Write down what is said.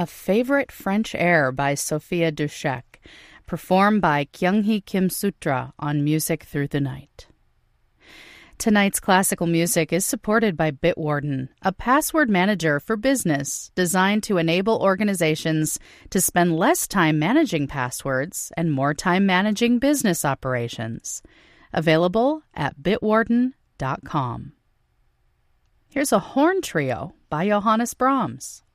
A Favorite French Air by Sophia Dushek, performed by Kyung-hee Kim Sutra on Music Through the Night. Tonight's classical music is supported by Bitwarden, a password manager for business designed to enable organizations to spend less time managing passwords and more time managing business operations. Available at bitwarden.com. Here's a horn trio by Johannes Brahms.